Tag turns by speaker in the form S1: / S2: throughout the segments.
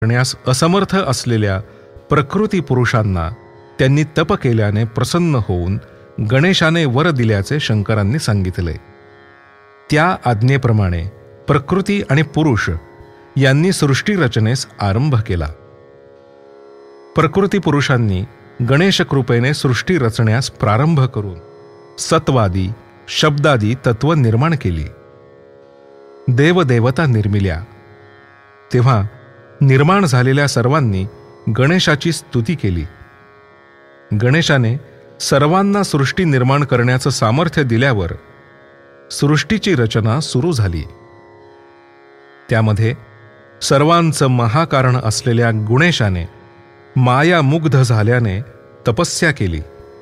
S1: करण्यास असमर्थ असलेल्या प्रकृती पुरुषांना त्यांनी तप केल्याने प्रसन्न होऊन गणेशाने वर दिल्याचे शंकरांनी सांगितले. त्या आज्ञेप्रमाणे प्रकृती आणि पुरुष यांनी सृष्टी रचनेस आरंभ केला. प्रकृती पुरुषांनी गणेश कृपेने सृष्टी रचण्यास प्रारंभ करून सत्वादी शब्दादी तत्व निर्माण केली. देवदेवता निर्मिल्या. तेव्हा निर्माण झालेल्या सर्वांनी गणेशाची स्तुती केली. गणेशाने सर्वांना सृष्टी निर्माण करण्याचं सामर्थ्य दिल्यावर सृष्टीची रचना सुरू झाली. त्यामध्ये सर्वांचं महाकारण असलेल्या गुणेशाने मायामुग्ध झाल्याने तपस्या केली.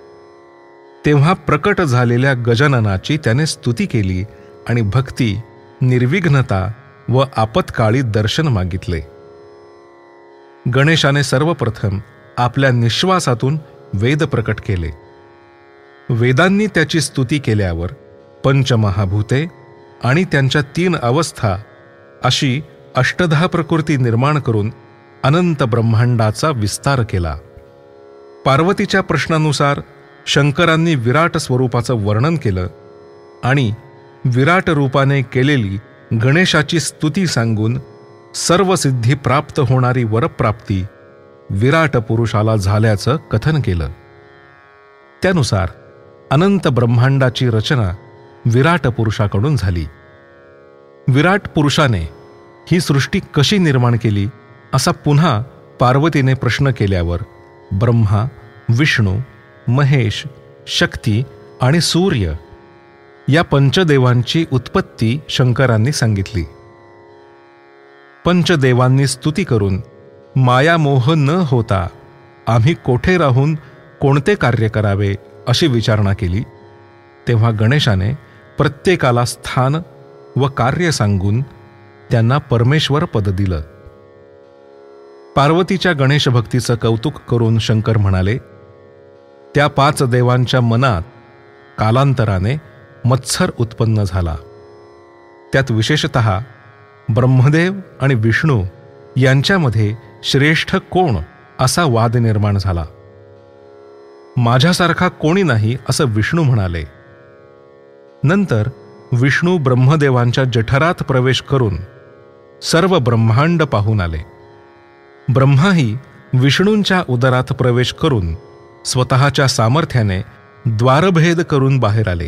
S1: तेव्हा प्रकट झालेल्या गजाननाची त्याने स्तुती केली आणि भक्ती, निर्विघ्नता व आपत्काळी दर्शन मागितले. गणेशाने सर्वप्रथम आपल्या निश्वासातून वेद प्रकट केले. वेदांनी त्याची स्तुती केल्यावर पंचमहाभूते आणि त्यांच्या 3 अवस्था अशी अष्टधा प्रकृती निर्माण करून अनंत ब्रह्मांडाचा विस्तार केला. पार्वतीच्या प्रश्नानुसार शंकरांनी विराट स्वरूपाचं वर्णन केलं आणि विराट रूपाने केलेली गणेशाची स्तुती सांगून सर्व सिद्धी प्राप्त होणारी वरप्राप्ती विराट पुरुषाला झाल्याचं कथन केलं. त्यानुसार अनंत ब्रह्मांडाची रचना विराट पुरुषाकडून झाली. विराट पुरुषाने ही सृष्टी कशी निर्माण केली असा पुन्हा पार्वतीने प्रश्न केल्यावर ब्रह्मा, विष्णू, महेश, शक्ती आणि सूर्य या पंचदेवांची उत्पत्ती शंकरांनी सांगितली. पंचदेवांनी स्तुती करून मायामोह न होता आम्ही कोठे राहून कोणते कार्य करावे अशी विचारणा केली. तेव्हा गणेशाने प्रत्येकाला स्थान व कार्य सांगून त्यांना परमेश्वर पद दिलं. पार्वतीच्या गणेश भक्तीचं कौतुक करून शंकर म्हणाले, त्या 5 देवांच्या मनात कालांतराने मत्सर उत्पन्न झाला. त्यात विशेषतः ब्रह्मदेव आणि विष्णू यांच्यामध्ये श्रेष्ठ कोण असा वाद निर्माण झाला. माझ्यासारखा कोणी नाही असं विष्णू म्हणाले. नंतर विष्णू ब्रह्मदेवांच्या जठरात प्रवेश करून सर्व ब्रह्मांड पाहून आले. ब्रह्माही विष्णूंच्या उदरात प्रवेश करून स्वतःच्या सामर्थ्याने द्वारभेद करून बाहेर आले.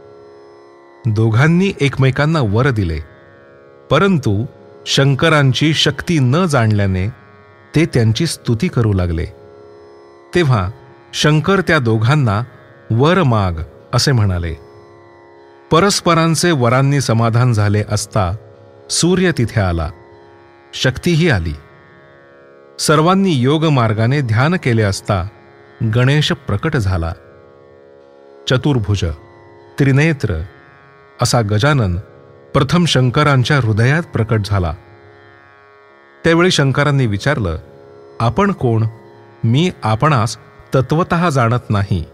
S1: दोघांनी एकमेकांना वर दिले, परंतु शंकरांची शक्ती न जाणल्याने ते त्यांची स्तुती करू लागले. तेव्हा शंकर त्या दोघांना वर माग असे म्हणाले. परस्परांचे वरांनी समाधान झाले असता सूर्य तिथे आला, शक्तीही आली. सर्वांनी योग मार्गाने ध्यान केले असता गणेश प्रकट झाला. चतुर्भुज, त्रिनेत्र असा गजानन प्रथम शंकरांच्या हृदयात प्रकट झाला. त्यावेळी शंकरांनी विचारलं, आपण कोण? मी आपणास तत्वतः जाणत नाही.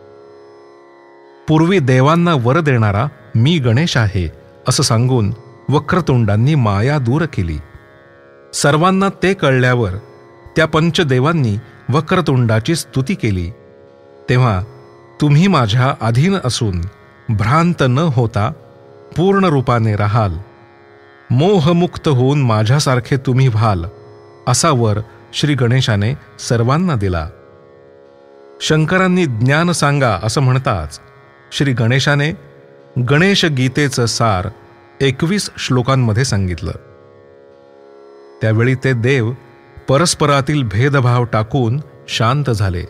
S1: पूर्वी देवांना वर देणारा मी गणेश आहे असं सांगून वक्रतुंडांनी माया दूर केली. सर्वांना ते कळल्यावर त्या पंचदेवांनी वक्रतुंडाची स्तुती केली. तेव्हा तुम्ही माझ्या अधीन असून भ्रांत न होता पूर्ण रूपाने राहाल, मोहमुक्त होऊन माझ्यासारखे तुम्ही व्हाल असा वर श्री गणेशाने सर्वांना दिला. शंकरांनी ज्ञान सांगा असं म्हणताच श्री गणेशाने गणेश गीतेचं सार 21 श्लोकांमध्ये सांगितलं. त्यावेळी ते देव परस्परातील भेदभाव टाकून शांत झाले.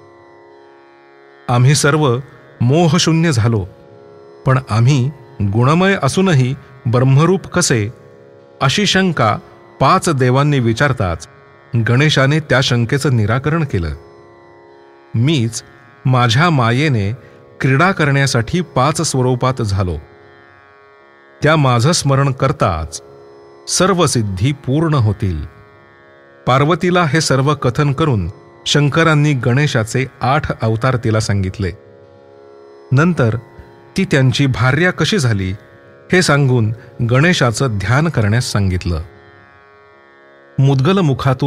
S1: आम्ही सर्व मोहशून्य झालो, पण आम्ही गुणमय असूनही ब्रह्मरूप कसे अशी शंका 5 देवांनी विचारताच गणेशाने त्या शंकेचं निराकरण केलं. मीच माझ्या मायेने क्रीडा करण्यासाठी 5 स्वरूपात झालो. त्या माझं स्मरण करताच सर्व सिद्धी पूर्ण होतील. पार्वतीला हे सर्व कथन करून शंकरांनी गणेशाचे 8 अवतार तिला सांगितले. नंतर ती त्यांची भार्या कशी झाली हे सांगून गणेशाचं ध्यान करण्यास सांगितलं. मुद्गल मुखातून